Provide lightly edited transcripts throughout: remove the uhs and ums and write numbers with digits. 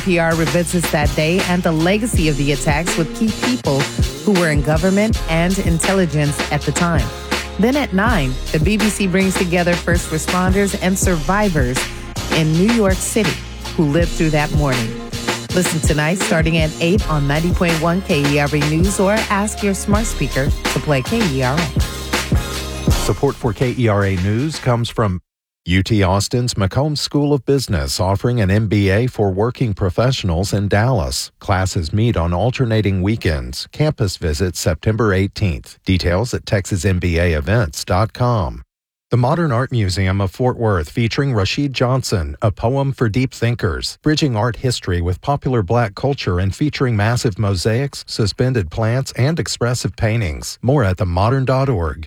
PR revisits that day and the legacy of the attacks with key people who were in government and intelligence at the time. Then at 9, the BBC brings together first responders and survivors in New York City who lived through that morning. Listen tonight starting at 8 on 90.1 KERA News or ask your smart speaker to play KERA. Support for KERA News comes from UT Austin's McCombs School of Business, offering an MBA for working professionals in Dallas. Classes meet on alternating weekends. Campus visits September 18th. Details at texasmbaevents.com. The Modern Art Museum of Fort Worth featuring Rashid Johnson, A Poem for Deep Thinkers, bridging art history with popular black culture and featuring massive mosaics, suspended plants, and expressive paintings. More at themodern.org.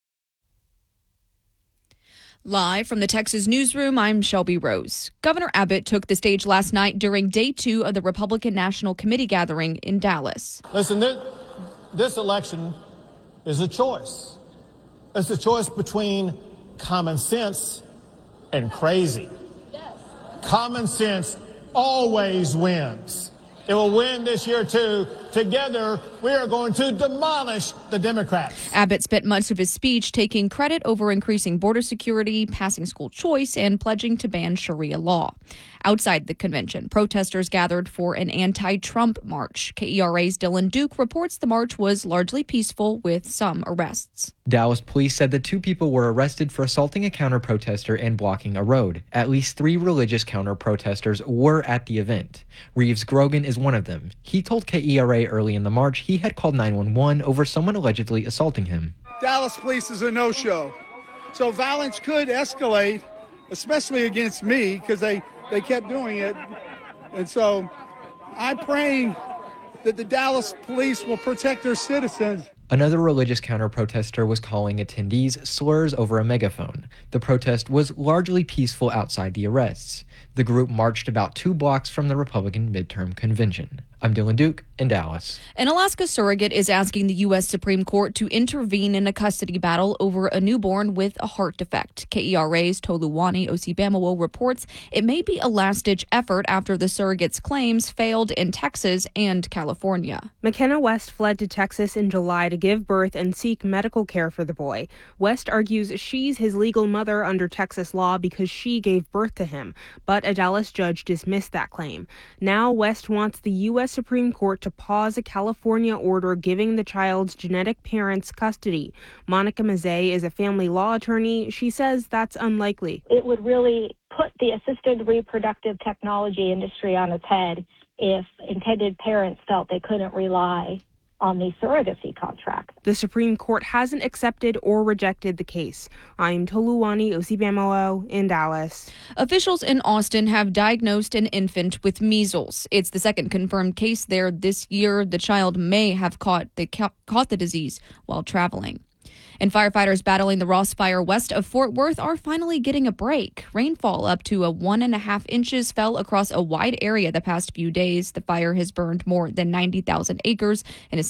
Live from the Texas Newsroom, I'm Shelby Rose. Governor Abbott took the stage last night during day 2 of the Republican National Committee gathering in Dallas. Listen, this election is a choice. It's a choice between common sense and crazy. Yes. Common sense always wins. It will win this year, too. Together, we are going to demolish the Democrats. Abbott spent much of his speech taking credit over increasing border security, passing school choice, and pledging to ban Sharia law. Outside the convention, protesters gathered for an anti-Trump march. KERA's Dylan Duke reports the march was largely peaceful with some arrests. Dallas police said the 2 people were arrested for assaulting a counter-protester and blocking a road. At least 3 religious counter-protesters were at the event. Reeves Grogan is one of them. He told KERA early in the march he had called 911 over someone allegedly assaulting him. Dallas police is a no-show. So violence could escalate, especially against me, because they kept doing it. And so I'm praying that the Dallas police will protect their citizens. Another religious counter-protester was calling attendees slurs over a megaphone. The protest was largely peaceful outside the arrests. The group marched about 2 blocks from the Republican midterm convention. I'm Dylan Duke in Dallas. An Alaska surrogate is asking the U.S. Supreme Court to intervene in a custody battle over a newborn with a heart defect. KERA's Toluwani Osibamowo reports it may be a last-ditch effort after the surrogate's claims failed in Texas and California. McKenna West fled to Texas in July to give birth and seek medical care for the boy. West argues she's his legal mother under Texas law because she gave birth to him, but a Dallas judge dismissed that claim. Now West wants the U.S. Supreme Court to pause a California order giving the child's genetic parents custody. Monica Mazzei is a family law attorney. She says that's unlikely. It would really put the assisted reproductive technology industry on its head if intended parents felt they couldn't rely on the surrogacy contract. The Supreme Court hasn't accepted or rejected the case. I'm Toluwani Osibamowo in Dallas. Officials in Austin have diagnosed an infant with measles. It's the second confirmed case there this year. The child may have caught the disease while traveling. And firefighters battling the Ross Fire west of Fort Worth are finally getting a break. Rainfall up to 1.5 inches fell across a wide area the past few days. The fire has burned more than 90,000 acres and is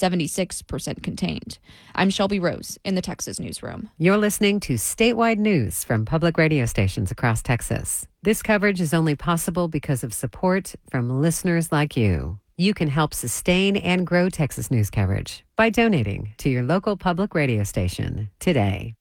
76% contained. I'm Shelby Rose in the Texas Newsroom. You're listening to statewide news from public radio stations across Texas. This coverage is only possible because of support from listeners like you. You can help sustain and grow Texas news coverage by donating to your local public radio station today.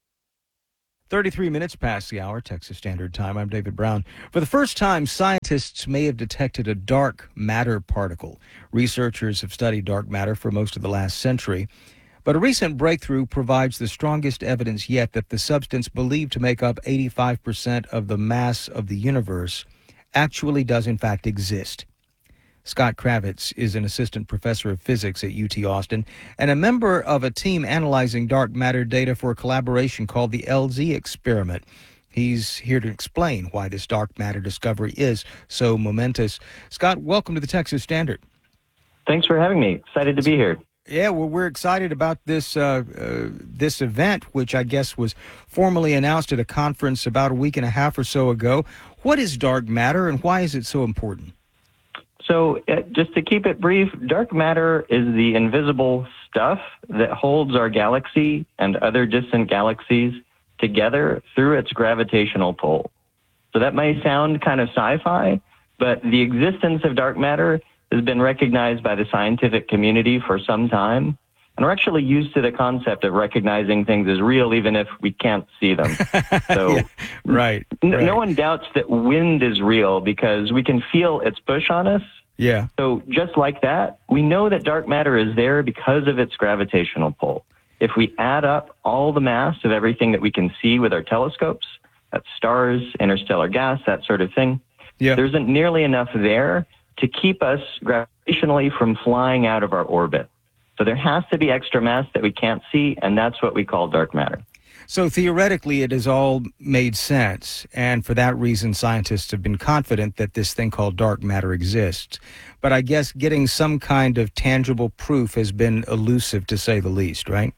33 minutes past the hour, Texas Standard Time. I'm David Brown. For the first time, scientists may have detected a dark matter particle. Researchers have studied dark matter for most of the last century, but a recent breakthrough provides the strongest evidence yet that the substance believed to make up 85% of the mass of the universe actually does in fact exist. Scott Kravitz is an assistant professor of physics at UT Austin and a member of a team analyzing dark matter data for a collaboration called the LZ experiment. He's here to explain why this dark matter discovery is so momentous. Scott, welcome to the Texas Standard. Thanks for having me. Excited to be here. Yeah, well, we're excited about this this event, which I guess was formally announced at a conference about a week and a half or so ago. What is dark matter and why is it so important? So just to keep it brief, dark matter is the invisible stuff that holds our galaxy and other distant galaxies together through its gravitational pull. So that may sound kind of sci-fi, But the existence of dark matter has been recognized by the scientific community for some time. And we're actually used to the concept of recognizing things as real, even if we can't see them. So yeah, right. No one doubts that wind is real because we can feel its push on us. Yeah. So just like that, we know that dark matter is there because of its gravitational pull. If we add up all the mass of everything that we can see with our telescopes, that's stars, interstellar gas, that sort of thing, there isn't nearly enough there to keep us gravitationally from flying out of our orbit. So there has to be extra mass that we can't see, and that's what we call dark matter. So theoretically, it has all made sense, and for that reason, scientists have been confident that this thing called dark matter exists. But I guess getting some kind of tangible proof has been elusive, to say the least, right?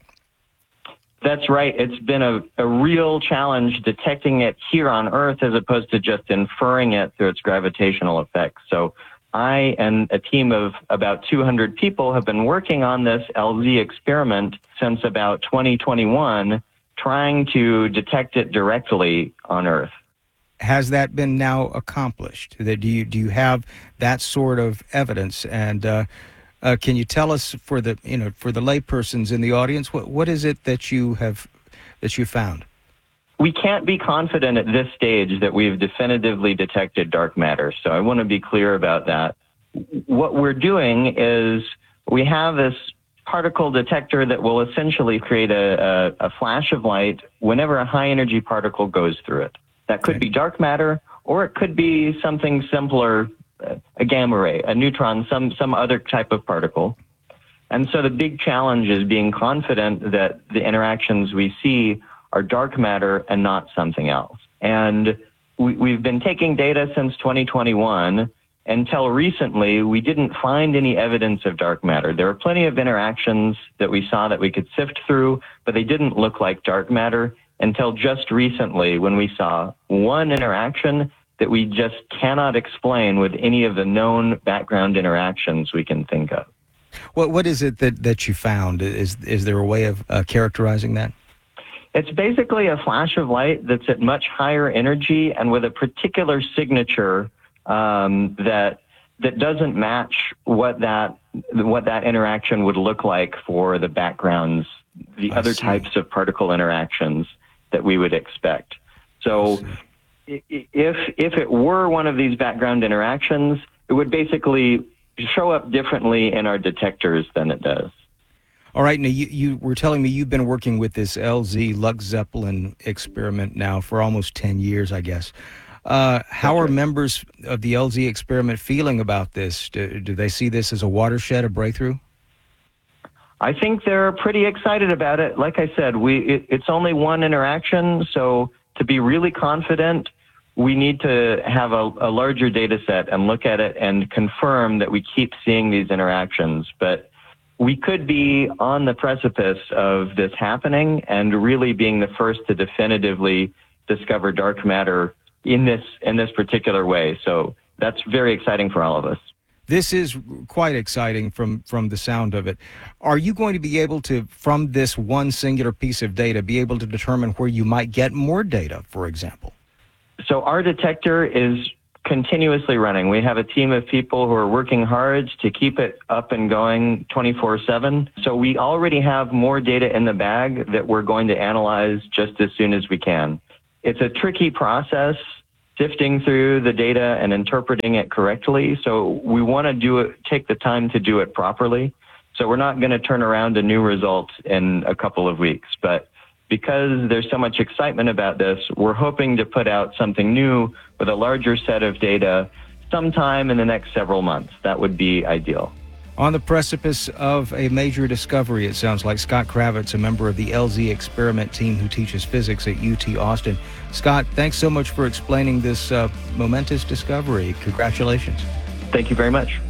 That's right. It's been a real challenge detecting it here on Earth as opposed to just inferring it through its gravitational effects. So I and a team of about 200 people have been working on this LZ experiment since about 2021, trying to detect it directly on Earth. Has that been now accomplished? Do you have that sort of evidence? And can you tell us, for the laypersons in the audience, what is it that you found? We can't be confident at this stage that we've definitively detected dark matter, so I want to be clear about that. What we're doing is we have this particle detector that will essentially create a flash of light whenever a high-energy particle goes through it. That could be dark matter, or it could be something simpler, a gamma ray, a neutron, some other type of particle. And so the big challenge is being confident that the interactions we see are dark matter and not something else. And we've been taking data since 2021. Until recently, we didn't find any evidence of dark matter. There were plenty of interactions that we saw that we could sift through, but they didn't look like dark matter until just recently when we saw one interaction that we just cannot explain with any of the known background interactions we can think of. What is it that you found? Is there a way of characterizing that? It's basically a flash of light that's at much higher energy and with a particular signature that doesn't match what that interaction would look like for the backgrounds, the other types of particle interactions that we would expect. So if it were one of these background interactions, it would basically show up differently in our detectors than it does. All right. Now, you were telling me you've been working with this LZ Lux Zeppelin experiment now for almost 10 years, I guess. How are members of the LZ experiment feeling about this? Do they see this as a watershed, a breakthrough? I think they're pretty excited about it. Like I said, it's only one interaction, so to be really confident, we need to have a larger data set and look at it and confirm that we keep seeing these interactions. But we could be on the precipice of this happening and really being the first to definitively discover dark matter in this particular way. So that's very exciting for all of us. This is quite exciting from the sound of it. Are you going to be able to, from this one singular piece of data, be able to determine where you might get more data, for example? So our detector is continuously running. We have a team of people who are working hard to keep it up and going 24/7. So we already have more data in the bag that we're going to analyze just as soon as we can. It's a tricky process, sifting through the data and interpreting it correctly. So we want to take the time to do it properly. So we're not going to turn around a new result in a couple of weeks. But because there's so much excitement about this, we're hoping to put out something new with a larger set of data sometime in the next several months. That would be ideal. On the precipice of a major discovery, it sounds like. Scott Kravitz, a member of the LZ experiment team who teaches physics at UT Austin. Scott, thanks so much for explaining this momentous discovery. Congratulations. Thank you very much.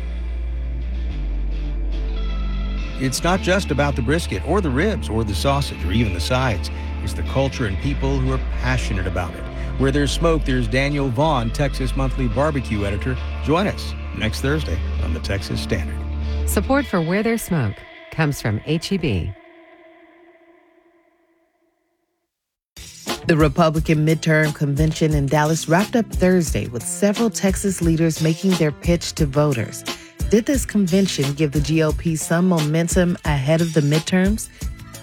It's not just about the brisket or the ribs or the sausage or even the sides. It's the culture and people who are passionate about it. Where there's smoke, there's Daniel Vaughn, Texas Monthly Barbecue Editor. Join us next Thursday on the Texas Standard. Support for Where There's Smoke comes from H-E-B. The Republican midterm convention in Dallas wrapped up Thursday with several Texas leaders making their pitch to voters. Did this convention give the GOP some momentum ahead of the midterms?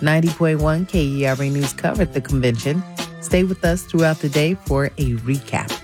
90.1 KERA News covered the convention. Stay with us throughout the day for a recap.